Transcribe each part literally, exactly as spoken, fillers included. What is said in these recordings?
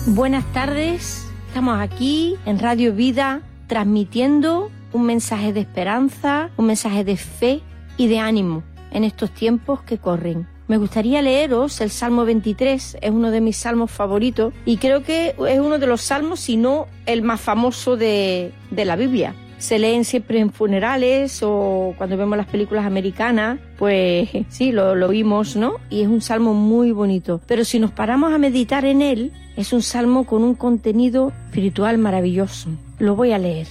Buenas tardes, estamos aquí en Radio Vida transmitiendo un mensaje de esperanza, un mensaje de fe y de ánimo en estos tiempos que corren. Me gustaría leeros el Salmo veintitrés, es uno de mis salmos favoritos y creo que es uno de los salmos, si no el más famoso de, de la Biblia. Se leen siempre en funerales o cuando vemos las películas americanas, pues sí, lo, lo oímos, ¿no? Y es un salmo muy bonito. Pero si nos paramos a meditar en él, es un salmo con un contenido espiritual maravilloso. Lo voy a leer.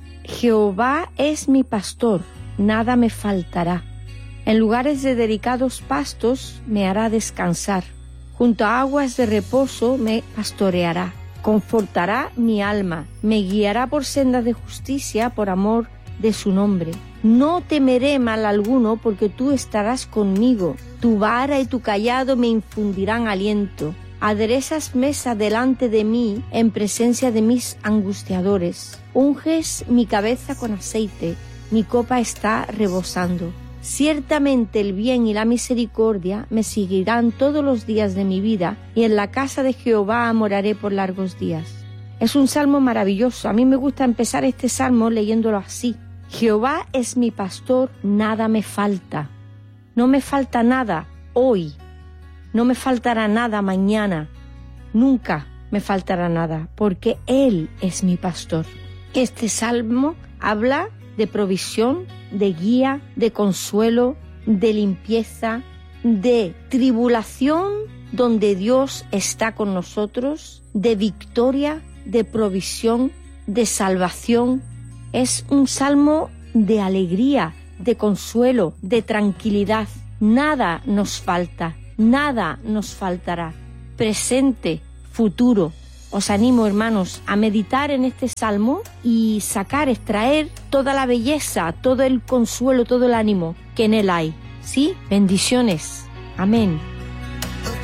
Jehová es mi pastor, nada me faltará. En lugares de delicados pastos me hará descansar. Junto a aguas de reposo me pastoreará. Confortará mi alma, me guiará por sendas de justicia por amor de su nombre. No temeré mal alguno porque tú estarás conmigo. Tu vara y tu cayado me infundirán aliento. Aderezas mesa delante de mí en presencia de mis angustiadores. Unges mi cabeza con aceite, mi copa está rebosando. Ciertamente el bien y la misericordia me seguirán todos los días de mi vida, y en la casa de Jehová moraré por largos días. Es un salmo maravilloso. A mí me gusta empezar este salmo leyéndolo así. Jehová es mi pastor, nada me falta. No me falta nada hoy. No me faltará nada mañana. Nunca me faltará nada, porque Él es mi pastor. Este salmo habla de provisión, de guía, de consuelo, de limpieza, de tribulación donde Dios está con nosotros, de victoria, de provisión, de salvación. Es un salmo de alegría, de consuelo, de tranquilidad. Nada nos falta, nada nos faltará. Presente, futuro. Os animo, hermanos, a meditar en este salmo y sacar, extraer toda la belleza, todo el consuelo, todo el ánimo que en él hay. ¿Sí? Bendiciones. Amén.